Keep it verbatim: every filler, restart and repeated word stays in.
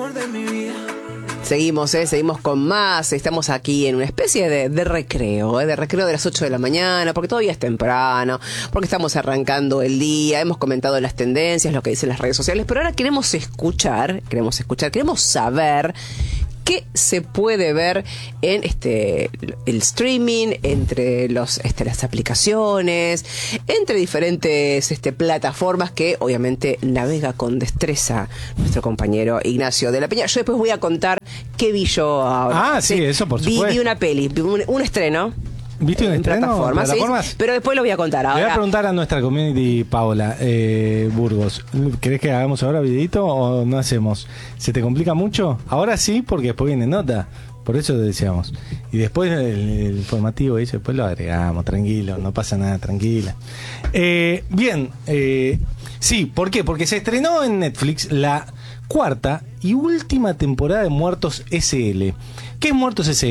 amor de mi vida. Seguimos, eh, seguimos con más. Estamos aquí en una especie de, de recreo, eh, de recreo de las ocho de la mañana, porque todavía es temprano, porque estamos arrancando el día, hemos comentado las tendencias, lo que dicen las redes sociales, pero ahora queremos escuchar, queremos escuchar, queremos saber qué se puede ver en este el streaming, entre los este, las aplicaciones, entre diferentes este, plataformas que obviamente navega con destreza nuestro compañero Ignacio de la Peña. Yo después voy a contar qué vi yo ahora. Ah, sí, sí eso por supuesto. Vi, vi una peli, vi un, un estreno. ¿Viste un en estreno? plataformas, ¿Plataformas? ¿sí? Pero después lo voy a contar ahora. Le voy a preguntar a nuestra community, Paola eh, Burgos. ¿Querés que hagamos ahora videito o no hacemos? ¿Se te complica mucho? Ahora sí, porque después viene nota. Por eso te decíamos. Y después el, el informativo dice, después lo agregamos, tranquilo, no pasa nada, tranquila. Eh, bien, eh, sí, ¿por qué? Porque se estrenó en Netflix la cuarta y última temporada de Muertos S L. ¿Qué es Muertos S L?